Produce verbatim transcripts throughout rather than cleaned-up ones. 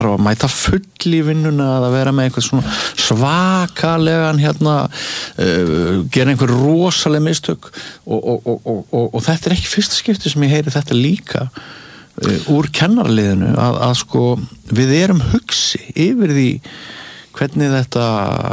að mæta full í vinnuna að vera með eitthvað svona svakalegan hérna uh, gera einhver rosaleg mistök og, og, og, og, og, og þetta er ekki fyrsta skipti sem ég heyri þetta líka uh, úr kennaraliðinu að, að sko við erum hugsi yfir því hvernig þetta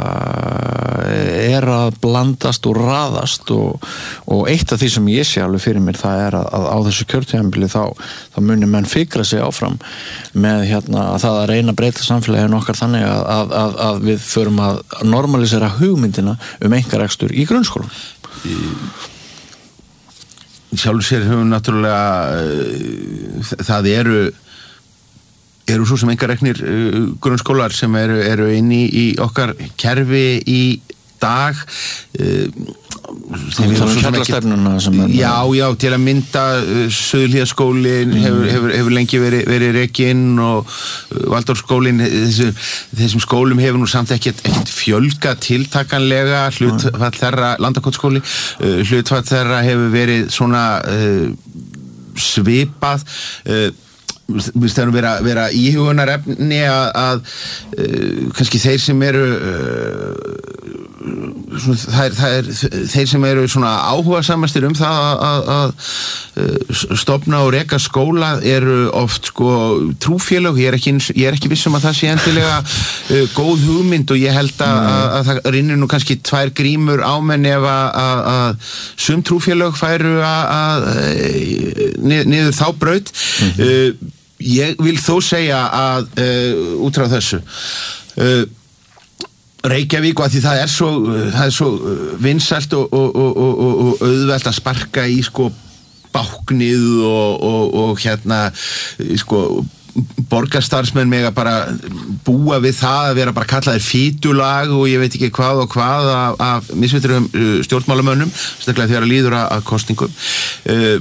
er að blandast og raðast og, og eitt af því sem ég sé alveg fyrir mér það er að, að á þessu kjörtímabili þá, þá muni menn fikra sig áfram með hérna að það að reyna að breyta samfélaginu okkar þannig að, að, að, að við förum að normalisera hugmyndina um einkarekstur í grunnskólum. Sjálfur sér höfum náttúrulega það eru eru svo sem einkareknir uh, grunnskólar sem eru, eru inn í, í okkar kerfi í dag uh, þeim er svo kjarlastefnuna sem er já, já, til að mynda uh, Suðurhlíðaskólinn mm. hefur, hefur, hefur lengi verið, verið rekinn og uh, Valdorfsskólinn þessu, þessum skólum hefur nú samt ekkert, ekkert fjölga tiltakanlega hlutfall þeirra, Landakotsskóli uh, hlutfall þeirra hefur verið svona uh, svipað uh, við stæðum vera, vera íhugunar efni að, að uh, kannski þeir sem eru uh, svona, það er, það er þeir sem eru svona áhuga samastir um það að, að, að stofna og reka skóla eru oft sko trúfélög, ég er ekki, ég er ekki vissum að það sé endilega uh, góð hugmynd og ég held að, mm. að, að það rinnir nú kannski tvær grímur á menn ef að, að, að sum trúfélög færu að, að nið, niður þá braut mm-hmm. uh, Ég vil þó segja að uh, út frá þessu uh, Reykjavík og að því það er svo, það er svo vinsælt og, og, og, og, og auðvelt að sparka í sko báknið og, og, og hérna sko borgarstarfsmenn mega bara búa við það að vera bara kallaðir fítulag og ég veit ekki hvað og hvað af, af misvitrum stjórnmálamönnum staklega þegar líður að, að kosningum uh,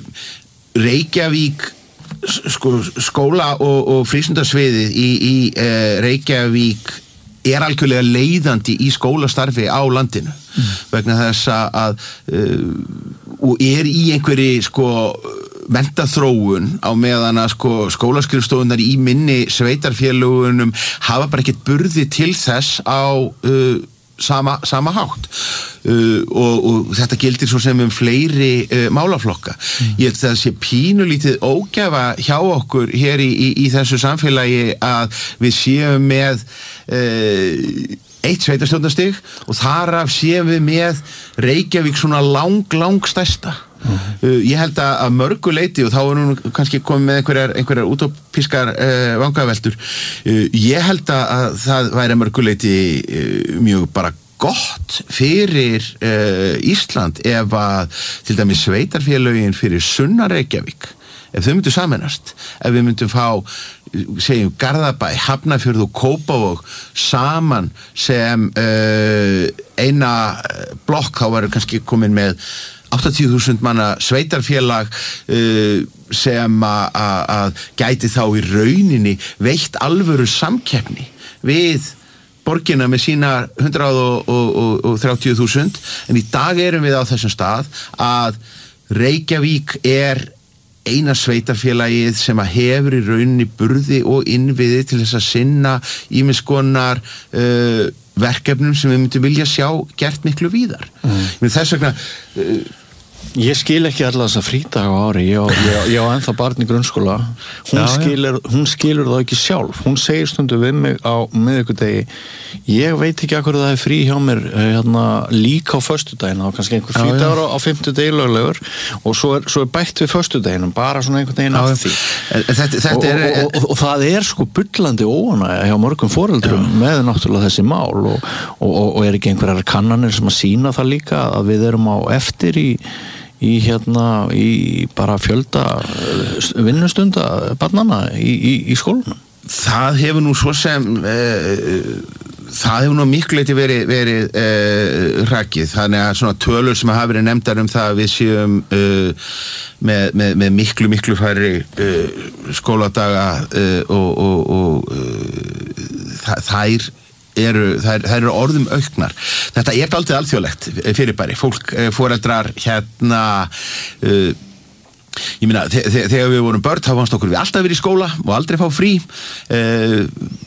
Reykjavík sko, skóla og, og frístundarsviðið í, í uh, Reykjavík er algjörlega leiðandi í skólastarfi á landinu mm. vegna þess að uh, og er í einhverju sko menntaþróun á meðan að sko skólaskrifstofunar í minni sveitarfélögunum hafa bara ekkert burði til þess á uh, sama, sama hátt uh, og, og þetta gildir svo sem um fleiri uh, málaflokka mm. ég held að það sé pínulítið ógæfa hjá okkur hér í, í, í þessu samfélagi að við séum með uh, eitt sveitarstjórnarstig og þar af séum við með Reykjavík svona lang, lang stærsta Mm-hmm. Uh, ég held að, að mörgu leiti og þá er nú kannski komið með einhverjar, einhverjar útópískar uh, vangaveltur uh, ég held að, að það væri mörgu leiti uh, mjög bara gott fyrir uh, Ísland ef að til dæmis sveitarfélögin fyrir sunna Reykjavík ef þau myndu sameinast ef við myndum fá segjum Garðabæ, Hafnarfjörð og Kópavog saman sem uh, eina blokk þá varu kannski komin með áttatíu þúsund manna sveitarfélag uh, sem að gæti þá í rauninni veitt alvöru samkeppni við borgina með sína hundrað og þrjátíu þúsund en í dag erum við á þessum stað að Reykjavík er eina sveitarfélagið sem að hefur í rauninni burði og innviði til þess að sinna ýmiss konar uh, verkefnum sem við myndum vilja sjá gert miklu víðar. Mm. Þess vegna uh, Ég skil ekki alla þessa frídaga á ári ég á, ég, ég á ennþá barn í grunnskóla hún, já, skilur, hún skilur það ekki sjálf hún segir stundu við mig á miðvikudegi ég veit ekki akkur það er frí hjá mér hérna, líka á föstudaginn þá kannski einhver frídagur á, á fimmtudegi löglegur og svo er, svo er bætt við föstudaginnum bara svona einhvern veginn af því þetta, þetta og, er, og, og, og það er sko bullandi óanægja hjá mörgum foreldrum já. Með náttúrulega þessi mál og, og, og er ekki einhverjar kannanir sem að sína það líka að við erum á eftir í í hérna, í bara fjölda vinnustunda barnanna í, í, í skólanum. Það hefur nú svo sem uh, það hefur nú miklu leyti verið, verið uh, hrakið, þannig að svona tölur sem hafa verið nefndar um það að við séum uh, með, með, með miklu, miklu færri uh, skóladaga uh, og, og, og uh, þær eru, þær, þær eru orðum auknar. Þetta er dálítið alþjóðlegt fyrirbæri. Fólk, foreldrar hérna uh, Ég meina, þe þe þegar við vorum börn þá fannst okkur við alltaf verið í skóla og aldrei fá frí. uh,